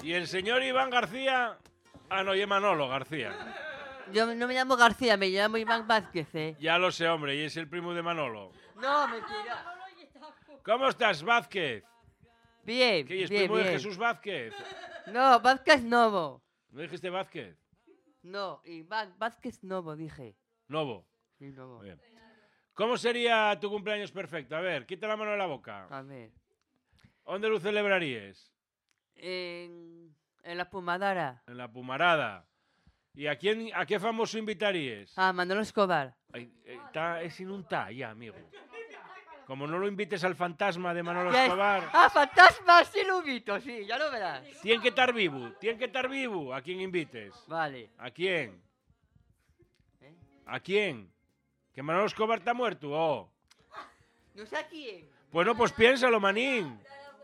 ¿Y el señor Iván García? Ah, no, y Manolo García. Yo no me llamo García, me llamo Iván Vázquez, ¿eh? Ya lo sé, hombre, y es el primo de Manolo. No, mentira. ¿Cómo estás, Vázquez? Bien, ¿Qué es bien, primo de bien. Jesús Vázquez? No, Vázquez Novo. ¿No dijiste Vázquez? No, Iván Vázquez Novo, dije. Novo. Sí, Novo. Bien. ¿Cómo sería tu cumpleaños perfecto? A ver, quita la mano de la boca. A ver. ¿Dónde lo celebrarías? En la Pumadara. En la Pumarada. ¿Y a qué famoso invitarías? Ah, Manolo Escobar. Es sin un ta ya, amigo. Como no lo invites al fantasma de Manolo ¿Qué es? Escobar, Ah, fantasma, sí lo invito, sí, ya lo verás. tiene que estar vivo, tiene que estar vivo. ¿A quién invites? Vale. ¿A quién? ¿Eh? ¿A quién? ¿Que Manolo Escobar está muerto? Oh. No sé a quién. Bueno, pues piénsalo, manín.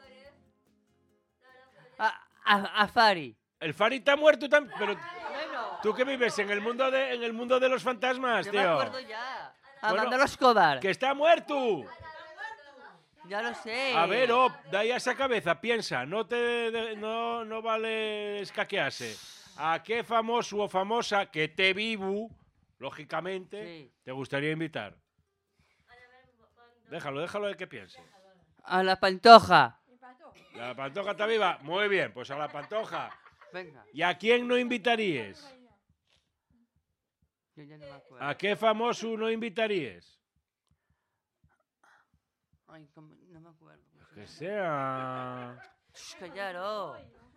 A Fari. El Fari está muerto también, pero Bueno, tú que vives en el mundo de los fantasmas, yo tío. me acuerdo ya. A Bueno, Manolo Escobar. ¡Que está muerto! Ya lo sé. A ver, de ahí a esa cabeza, piensa, no vale escaquearse. ¿A qué famoso o famosa que te vivo, lógicamente, Sí. te gustaría invitar? Déjalo de que piense. A la Pantoja. ¿La Pantoja está viva? Muy bien, pues a la Pantoja. Venga. ¿Y a quién no invitarías? Yo ya no me acuerdo. ¿A qué famoso no invitarías? Ay, no me acuerdo. Que sea... Shh, callaros.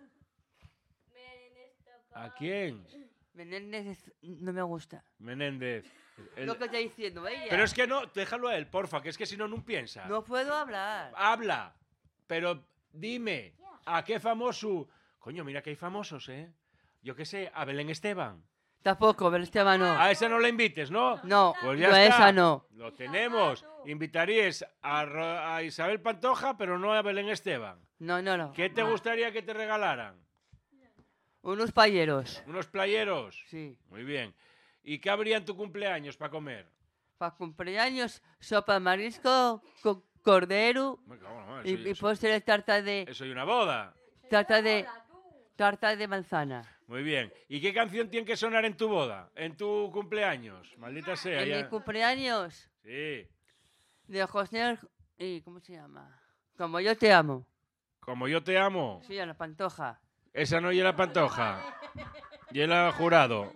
¿A quién? Menéndez no me gusta. Menéndez. Lo que está diciendo ella. Pero es que no, déjalo a él, porfa, que es que si no, no piensa. No puedo hablar. Habla, pero dime, ¿a qué famoso? Coño, mira que hay famosos, ¿eh? Yo qué sé, a Belén Esteban. Tampoco, pero Esteban no. A esa no la invites, ¿no? No, Pues ya no, está. esa no. Lo tenemos. Invitarías a Isabel Pantoja, pero no a Belén Esteban. No. ¿Qué te gustaría que te regalaran? Unos payeros. ¿Unos playeros? Sí. Muy bien. ¿Y qué habría en tu cumpleaños para comer? Para cumpleaños, sopa de marisco con cordero Me cago en la madre, y eso- postre tarta de Eso y una boda. tarta de manzana. Muy bien. ¿Y qué canción tiene que sonar en tu boda? En tu cumpleaños. Maldita sea. En ya. mi cumpleaños Sí. de José y ¿cómo se llama? Como yo te amo. Como yo te amo. Sí, a la Pantoja. Esa no lleva Pantoja. Lleva Jurado.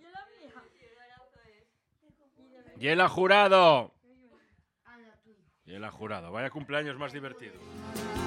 Lleva Jurado. Lleva Jurado. Vaya cumpleaños más divertido.